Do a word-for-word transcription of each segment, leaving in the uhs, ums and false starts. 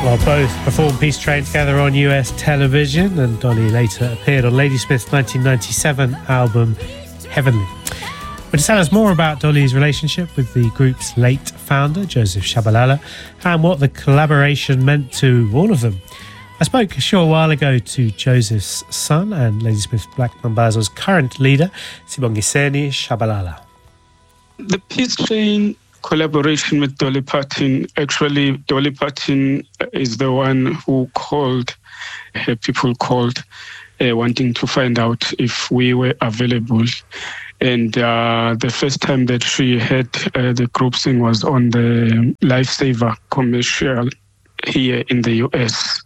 Well, both performed Peace Train together on U S television, and Dolly later appeared on Ladysmith's nineteen ninety-seven album Heavenly. But to tell us more about Dolly's relationship with the group's late founder, Joseph Shabalala, and what the collaboration meant to all of them, I spoke a short while ago to Joseph's son and Ladysmith Black Mambazo's current leader, Sibongiseni Shabalala. The Peace Train collaboration with Dolly Parton, actually Dolly Parton is the one who called, her people called, uh, wanting to find out if we were available. And uh, the first time that she heard uh, the group sing was on the Lifesaver commercial here in the U S.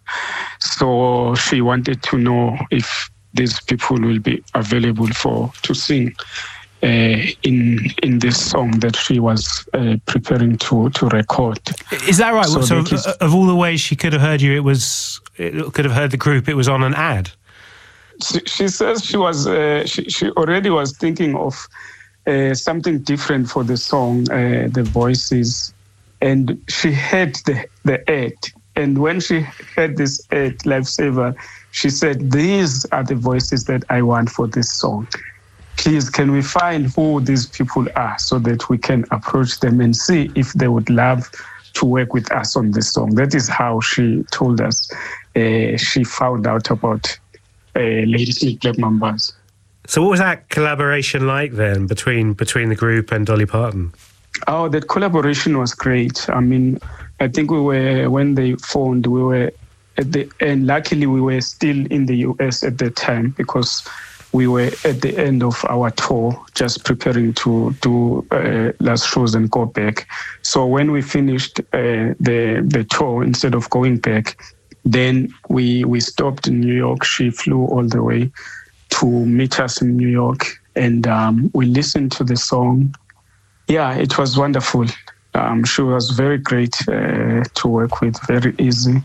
So she wanted to know if these people will be available for to sing Uh, in in this song that she was uh, preparing to to record. Is that right? So, so that is, of all the ways she could have heard you, it was it could have heard the group. It was on an ad. She, she says she was uh, she she already was thinking of uh, something different for the song, uh, the voices, and she heard the the ad. And when she heard this ad, Lifesaver, she said, "These are the voices that I want for this song. Please, can we find who these people are so that we can approach them and see if they would love to work with us on this song?" That is how she told us uh, she found out about uh, Ladysmith Black Mambazo. So what was that collaboration like then between between the group and Dolly Parton? Oh, that collaboration was great. I mean, I think we were, when they phoned, we were at the end. Luckily, we were still in the U S at that time because we were at the end of our tour, just preparing to do uh, last shows and go back. So when we finished uh, the the tour, instead of going back, then we we stopped in New York. She flew all the way to meet us in New York, and um, we listened to the song. Yeah, it was wonderful. Um, she was very great uh, to work with, very easy,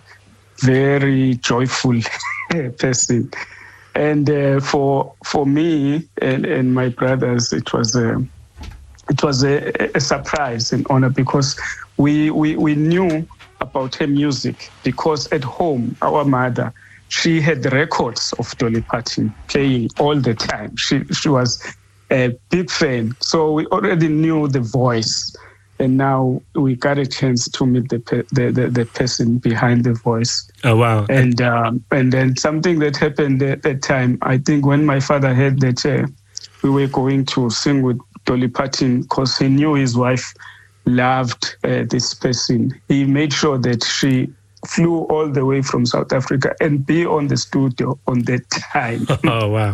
very joyful person. And uh, for for me and, and my brothers, it was a it was a, a surprise and honor because we, we we knew about her music because at home our mother, she had records of Dolly Parton playing all the time. She she was a big fan, so we already knew the voice. And now we got a chance to meet the the, the, the person behind the voice. Oh, wow. And um, and then something that happened at that time, I think when my father heard that uh, we were going to sing with Dolly Parton, because he knew his wife loved uh, this person, he made sure that she flew all the way from South Africa and be on the studio on that time. Oh, wow.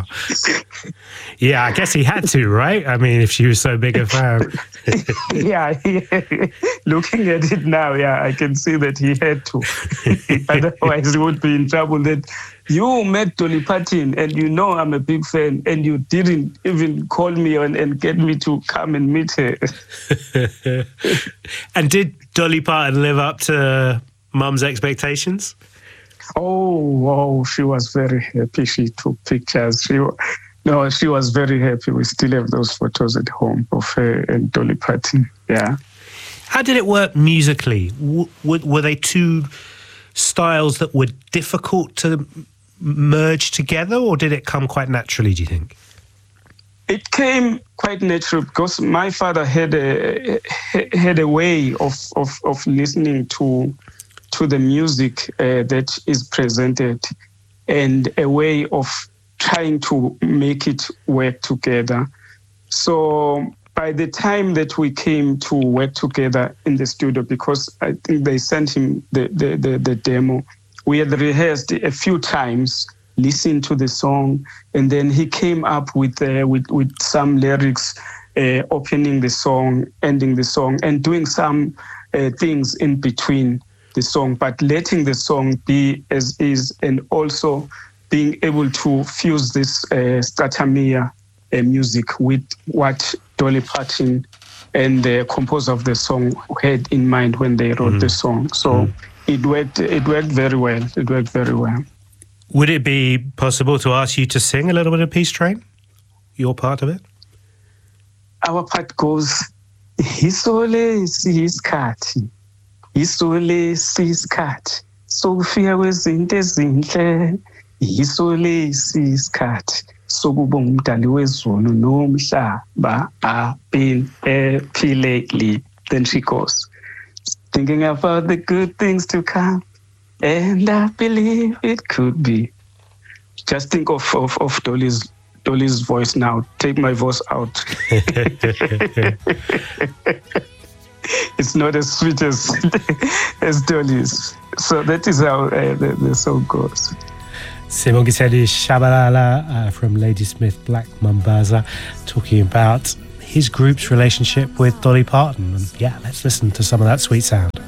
Yeah, I guess he had to, right? I mean, if she was so big a fan. yeah, yeah, looking at it now, yeah, I can see that he had to. Otherwise, he would be in trouble. That you met Dolly Parton and you know I'm a big fan and you didn't even call me on and get me to come and meet her. And did Dolly Parton live up to Mum's expectations? Oh, oh, she was very happy. She took pictures. She, no, she was very happy. We still have those photos at home of her and Dolly Parton. Yeah. How did it work musically? W- were they two styles that were difficult to merge together, or did it come quite naturally, do you think? It came quite natural because my father had a had a way of of, of listening to to the music uh, that is presented and a way of trying to make it work together. So by the time that we came to work together in the studio, because I think they sent him the, the, the, the demo, we had rehearsed a few times, listened to the song, and then he came up with uh, with, with some lyrics, uh, opening the song, ending the song, and doing some uh, things in between the song, but letting the song be as is, and also being able to fuse this uh, Stratamia uh, music with what Dolly Parton and the composer of the song had in mind when they wrote mm-hmm. the song. So mm-hmm. it worked. It worked very well. It worked very well. Would it be possible to ask you to sing a little bit of Peace Train? Your part of it? Our part goes, Isole siskati, Isole siskati, sokufika kwezinto ezinhle yiso lesi isikhathi sokubonga umdali wezulu nomhlaba aphileli. Then she goes, thinking about the good things to come, and I believe it could be. Just think of of, of Dolly's Dolly's voice now. Take my voice out. It's not as sweet as as Dolly's. So that is how uh, the, the song goes. Sibongiseni Shabalala uh, from Ladysmith Black Mambaza, talking about his group's relationship with Dolly Parton. And yeah, let's listen to some of that sweet sound.